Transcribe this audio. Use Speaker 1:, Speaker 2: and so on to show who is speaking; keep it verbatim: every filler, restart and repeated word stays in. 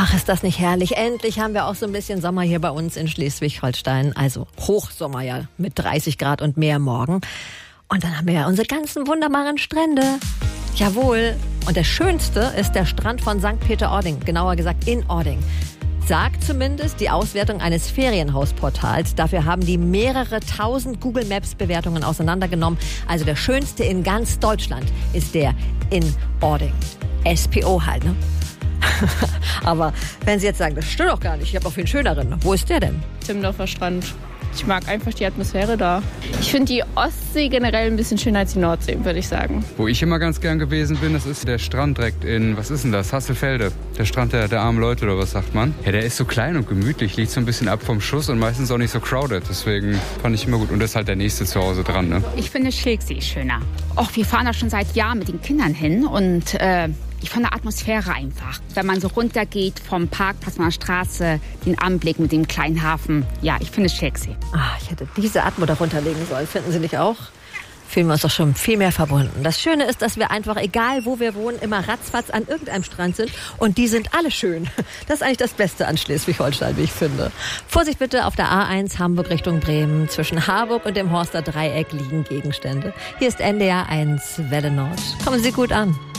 Speaker 1: Ach, ist das nicht herrlich. Endlich haben wir auch so ein bisschen Sommer hier bei uns in Schleswig-Holstein. Also Hochsommer ja mit dreißig Grad und mehr morgen. Und dann haben wir ja unsere ganzen wunderbaren Strände. Jawohl. Und der schönste ist der Strand von Sankt Peter-Ording. Genauer gesagt in Ording. Sagt zumindest die Auswertung eines Ferienhausportals. Dafür haben die mehrere tausend Google Maps Bewertungen auseinandergenommen. Also der schönste in ganz Deutschland ist der in Ording. S P O halt, ne? Aber wenn Sie jetzt sagen, das stimmt doch gar nicht, ich habe auch viel schöneren. Wo ist der denn?
Speaker 2: Timmendorfer Strand. Ich mag einfach die Atmosphäre da. Ich finde die Ostsee generell ein bisschen schöner als die Nordsee, würde ich sagen.
Speaker 3: Wo ich immer ganz gern gewesen bin, das ist der Strand direkt in, was ist denn das, Hasselfelde. Der Strand der, der armen Leute oder was sagt man? Ja, der ist so klein und gemütlich, liegt so ein bisschen ab vom Schuss und meistens auch nicht so crowded. Deswegen fand ich immer gut. Und das ist halt der nächste zu Hause dran, ne?
Speaker 4: Ich finde Schilksee schöner. Och, wir fahren da schon seit Jahren mit den Kindern hin und äh, ich fand die Atmosphäre einfach. Wenn man so runtergeht vom Parkplatz von der Straße, den Anblick mit dem kleinen Hafen. Ja, ich finde Schilksee.
Speaker 1: Ah, ich hätte diese Atmo darunter legen sollen. Finden Sie nicht auch? Fühlen wir uns doch schon viel mehr verbunden. Das Schöne ist, dass wir einfach, egal wo wir wohnen, immer ratzfatz an irgendeinem Strand sind. Und die sind alle schön. Das ist eigentlich das Beste an Schleswig-Holstein, wie ich finde. Vorsicht bitte, auf der A eins Hamburg Richtung Bremen. Zwischen Harburg und dem Horster Dreieck liegen Gegenstände. Hier ist N D R eins Welle Nord. Kommen Sie gut an.